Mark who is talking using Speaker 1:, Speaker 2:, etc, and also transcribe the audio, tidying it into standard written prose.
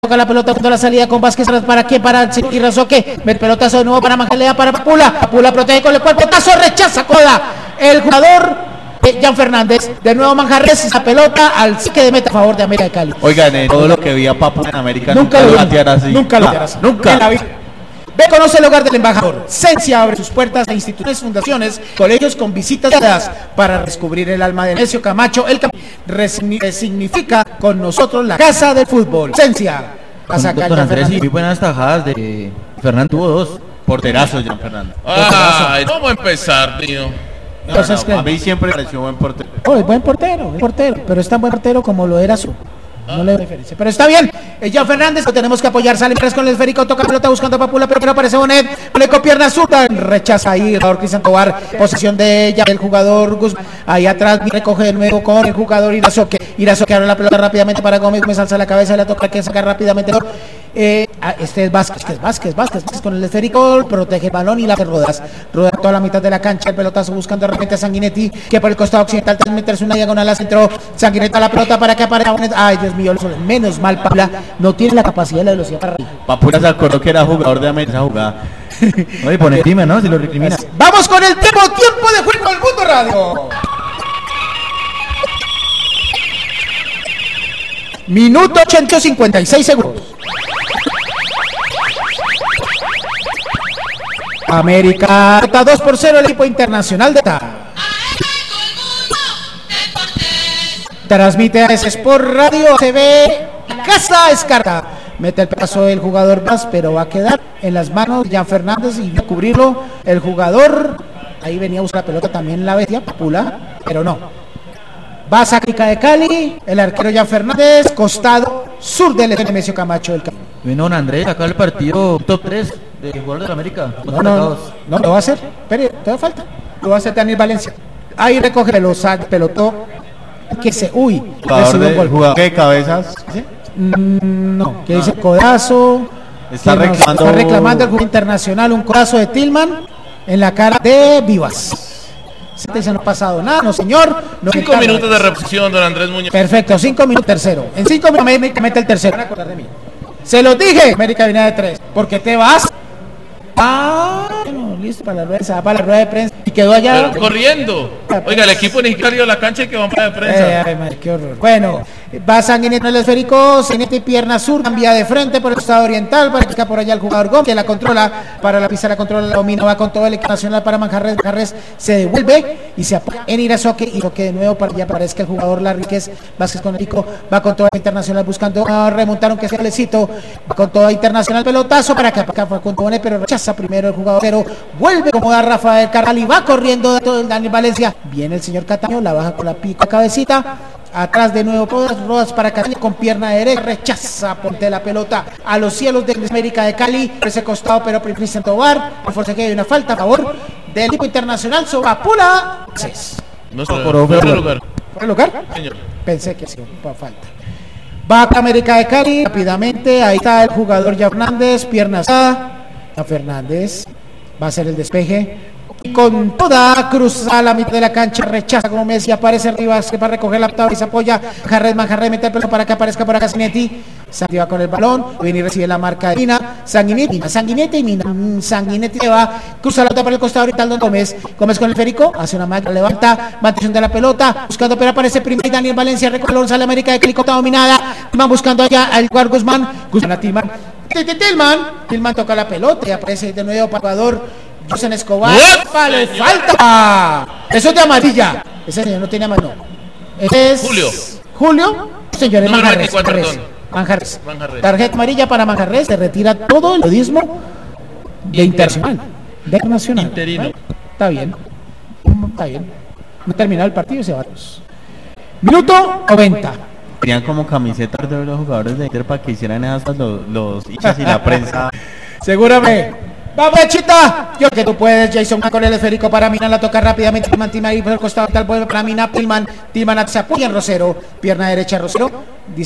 Speaker 1: toca la pelota junto a la salida con Vázquez. ¿Para qué? Para Irazoque. Pelotazo de nuevo para Manjalea, para Papula. Papula protege con el cuerpo. Tazo, rechaza coda. El jugador Jan Fernández. De nuevo Manjarres. Esa pelota al saque de meta a favor de América de Cali.
Speaker 2: Oigan, todo lo que vi a Papu en América
Speaker 1: nunca lo
Speaker 2: bateara así.
Speaker 1: Nunca lo bateara así. Nunca. Ve, conoce el hogar del embajador. Cencia abre sus puertas a instituciones, fundaciones, colegios con visitas guiadas para descubrir el alma de Nemesio Camacho. El significa con nosotros la casa del fútbol. Cencia.
Speaker 2: Don Andrés, y muy buenas tajadas de Fernando. Tuvo dos porterazos, Jan Fernando.
Speaker 3: Ay, ¿cómo empezar, tío?
Speaker 2: A mí siempre me pareció buen portero.
Speaker 1: Oh, buen portero, pero es tan buen portero como lo era su. No le doy diferencia, pero está bien. Jan Fernández, lo tenemos que apoyar. Sale con el esférico, toca pelota buscando a Papula, pero no aparece Bonet. Le con pierna zurda, rechaza ahí el jugador Cristian Tobar. Posición de ella, el jugador Guzmán. Ahí atrás recoge de nuevo con el jugador Irazoque. Irazoque abre la pelota rápidamente para Gómez. Gómez alza la cabeza y la toca que sacar rápidamente. Este es Vázquez con el esférico, protege el balón y la rodea toda la mitad de la cancha. El pelotazo buscando de repente a Sanguinetti, que por el costado occidental tras meterse una diagonal al centro. Sanguinetti a la pelota para que aparezca. Ay, Dios mío, menos mal Papula no tiene la capacidad de la velocidad para arriba.
Speaker 2: Papula se acordó que era jugador de América esa jugada. Oye, pone crimen, ¿no? Si lo recrimina.
Speaker 1: Vamos con el tiempo de juego del Mundo Radio. Minuto 8:56 segundos. América 2-0 el equipo internacional de Ta. Transmite a Sport Radio, se ve Casa Escarta. Mete el paso del jugador más, pero va a quedar en las manos de Jan Fernández y va a cubrirlo el jugador. Ahí venía a buscar la pelota también la bestia Papula, pero no. Va a América de Cali, el arquero Jan Fernández, costado sur del Nemesio Camacho del Cali.
Speaker 2: Bueno, don Andrés, acá el partido top 3 de jugadores de la América.
Speaker 1: No, lo va a hacer. Espere, todavía falta. Lo va a hacer Daniel Valencia. Ahí recoge el pelotó. Que se. Uy,
Speaker 2: jugador de cabezas.
Speaker 1: ¿Sí? No, que dice codazo.
Speaker 2: Está
Speaker 1: reclamando el jugador internacional un codazo de Tillman en la cara de Vivas. No ha pasado nada, no señor.
Speaker 3: 5 minutos de reposición, don Andrés Muñoz.
Speaker 1: Perfecto, 5 minutos tercero. En 5 minutos América mete el tercero. Van a acordar de mí. Se los dije, América viene de 3. ¿Por qué te vas? Bueno, listo para la rueda de prensa. Y quedó allá.
Speaker 3: Pero corriendo. Oiga, el equipo ni siquiera dio la cancha y que van para de prensa.
Speaker 1: Ay, madre, qué horror. Bueno, va Sanguinetti en el esférico, Sanguinetti pierna sur, cambia de frente por el costado oriental, para que está por allá el jugador Gómez, que la controla, para la pizarra controla, la domina, va con todo el equipo nacional para Manjarres, se devuelve y se apoya en Irazoque, y lo que de nuevo para allá aparezca el jugador Larríquez, Vázquez con el pico, va con todo el internacional buscando remontar aunque sea Lecito, va con todo internacional, pelotazo para que con Tobone, pero rechaza primero el jugador, pero vuelve como da Rafael Carral y va corriendo de todo el Daniel Valencia, viene el señor Cataño, la baja con la pico cabecita. Atrás de nuevo todas rodas para Cataño con pierna derecha, rechaza, ponte la pelota a los cielos de América de Cali, por ese costado, pero Cristian Tobar, por forcejeo y una falta a favor del equipo internacional sobre Papula.
Speaker 3: No está por lugar.
Speaker 1: ¿Por el lugar?
Speaker 3: Señor.
Speaker 1: Pensé que sí, por falta. Va a América de Cali rápidamente, ahí está el jugador Jan Fernández, pierna alzada. Jan Fernández va a hacer el despeje. Con toda cruz a la mitad de la cancha, rechaza como Messi, aparece arriba para recoger la pelota y se apoya. Manjarres mete el pelo para que aparezca por acá Sanguinetti. Sanguinetti va con el balón, viene y recibe la marca de Mina. Sanguinetti va, cruza la pelota para el costado ahorita Don Gómez con el esférico, hace una marca, levanta, mantención de la pelota, buscando, pero aparece primero Daniel Valencia, recoge el balón, sale América de Cali, dominada. Tillman buscando allá al jugador Guzmán a Tillman toca la pelota y aparece de nuevo Papador. José Escobar, vale, falta. Eso es de amarilla. Ese señor no tiene amarilla. Es Julio, señores, Manjarres. Tarjeta amarilla para Manjarres. Se retira todo el periodismo de internacional.
Speaker 3: Interino.
Speaker 1: ¿Vale? Está bien. No terminado el partido y se va. Minuto 90.
Speaker 2: Tenían como camisetas de los jugadores de Inter para que hicieran esas los hinchas y la prensa.
Speaker 1: Seguramente. ¡Vamos, Chita! Yo que tú puedes, Jason con el esférico para Mina, la toca rápidamente, Tillman ahí por el costado, tal vuelve para Mina, Tillman se apoya en Rosero, pierna derecha Rosero,